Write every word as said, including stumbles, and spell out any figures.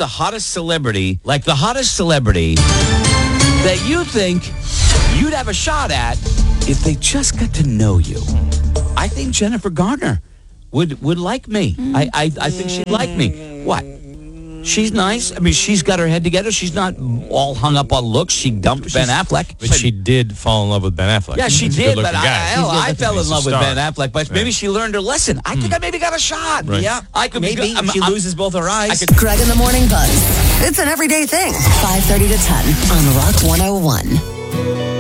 the hottest celebrity, like the hottest celebrity that you think you'd have a shot at if they just got to know you? I think Jennifer Garner would would like me. I, I, I think she'd like me. What? She's nice. I mean, she's got her head together. She's not all hung up on looks. She dumped Ben Affleck. But she did fall in love with Ben Affleck. Yeah, she He's a did, but good-looking I, guy. hell, I fell in love with Ben Affleck, but Right. maybe she learned her lesson. I think I maybe got a shot. Right. Yeah, I could be maybe good. I'm- she I'm- loses both her eyes. I could- Greg in the Morning Buzz. It's an everyday thing. five thirty to ten on Rock one oh one.